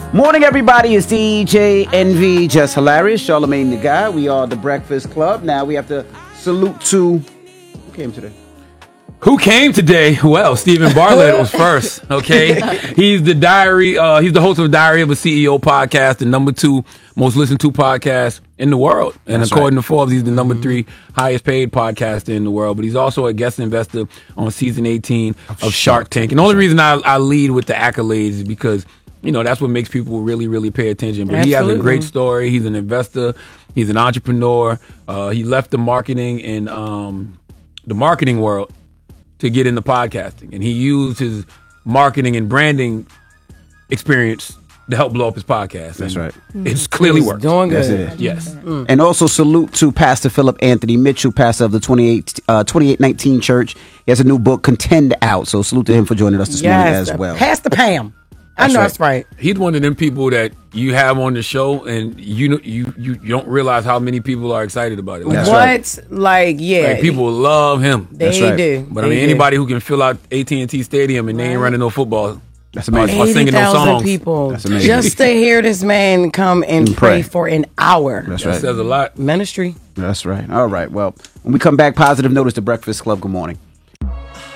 Morning, everybody. It's DJ NV, just hilarious. Charlamagne the Guy. We are the Breakfast Club. Now we have to salute to who came today. Who came today? Well, Stephen Bartlett was first. Okay, he's the host of Diary of a CEO podcast, the number 2 most listened to podcast in the world, and That's according right. to Forbes, he's the number 3 highest paid podcaster in the world. But he's also a guest investor on season 18 of Shark Tank. And the only reason I lead with the accolades is because that's what makes people really, really pay attention. But He has a great story. He's an investor. He's an entrepreneur. He left the marketing and the marketing world to get into podcasting, and he used his marketing and branding experience to help blow up his podcast. That's right. It's clearly worked. Doing good. Yes. And also salute to Pastor Philip Anthony Mitchell, pastor of the 2819 Church. He has a new book, Contend, out. So salute to him for joining us this morning as well. Pastor Pam. I know that's right. He's one of them people that you have on the show, and you don't realize how many people are excited about it. That's what? right. Like people love him. They do. But anybody who can fill out AT&T Stadium and they ain't running no football. That's amazing. Or singing no 80,000 songs. people That's amazing. just to hear this man come and pray for an hour. That's That right. says a lot. Ministry. That's right. All right. Well, when we come back, positive notice, the Breakfast Club. Good morning.